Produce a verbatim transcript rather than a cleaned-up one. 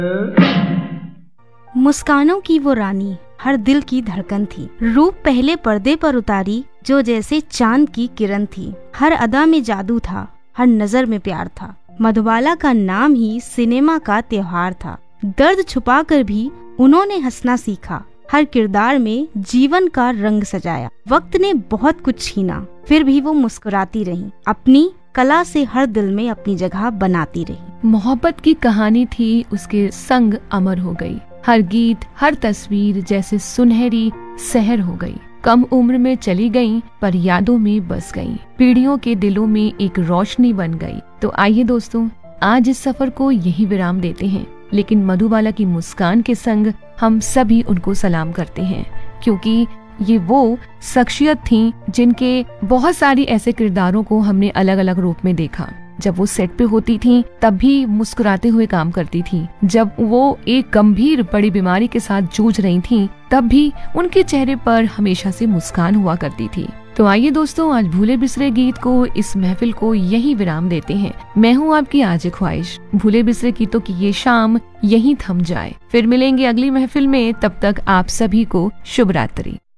मुस्कानों की वो रानी हर दिल की धड़कन थी। रूप पहले पर्दे पर उतारी जो जैसे चांद की किरण थी। हर अदा में जादू था, हर नजर में प्यार था। मधुबाला का नाम ही सिनेमा का त्योहार था। दर्द छुपाकर भी उन्होंने हंसना सीखा। हर किरदार में जीवन का रंग सजाया। वक्त ने बहुत कुछ छीना, फिर भी वो मुस्कुराती रही। अपनी कला से हर दिल में अपनी जगह बनाती रही। मोहब्बत की कहानी थी, उसके संग अमर हो गई। हर गीत, हर तस्वीर जैसे सुनहरी सहर हो गई। कम उम्र में चली गईं, पर यादों में बस गईं। पीढ़ियों के दिलों में एक रोशनी बन गई। तो आइए दोस्तों, आज इस सफर को यही विराम देते हैं, लेकिन मधुबाला की मुस्कान के संग हम सभी उनको सलाम करते हैं, क्योंकि ये वो शख्सियत थीं जिनके बहुत सारी ऐसे किरदारों को हमने अलग अलग रूप में देखा। जब वो सेट पे होती थीं, तब भी मुस्कुराते हुए काम करती थीं। जब वो एक गंभीर बड़ी बीमारी के साथ जूझ रही थीं, तब भी उनके चेहरे पर हमेशा से मुस्कान हुआ करती थी। तो आइए दोस्तों, आज भूले बिसरे गीत को, इस महफिल को यही विराम देते हैं। मैं हूँ आपकी आरजे ख्वाहिश। भूले बिसरे गीतों की ये शाम यहीं थम जाए। फिर मिलेंगे अगली महफिल में, तब तक आप सभी को शुभ रात्रि।